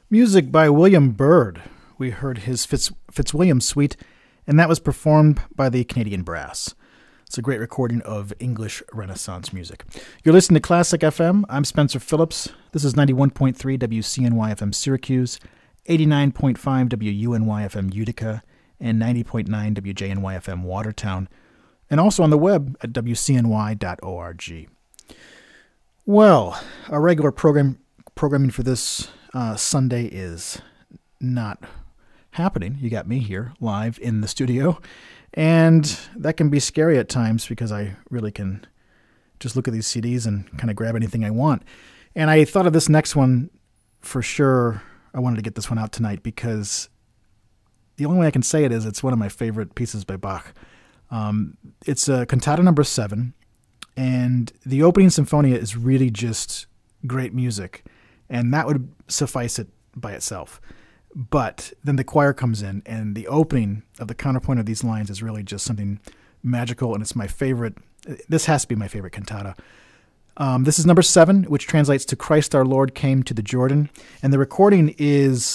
Music by William Byrd. We heard his Fitzwilliam Suite, and that was performed by the Canadian Brass. It's a great recording of English Renaissance music. You're listening to Classic FM. I'm Spencer Phillips. This is 91.3 WCNY-FM Syracuse, 89.5 WUNY-FM Utica, and 90.9 WJNY-FM Watertown, and also on the web at WCNY.org. Well, our regular programming for this Sunday is not happening. You got me here live in the studio, and that can be scary at times because I really can just look at these CDs and kind of grab anything I want. And I thought of this next one for sure. I wanted to get this one out tonight because the only way I can say it is it's one of my favorite pieces by Bach. It's Cantata number 7, and the opening Sinfonia is really just great music, and that would suffice it by itself. But then the choir comes in, and the opening of the counterpoint of these lines is really just something magical, and it's my favorite. This has to be my favorite cantata. This is number 7, which translates to Christ our Lord came to the Jordan, and the recording is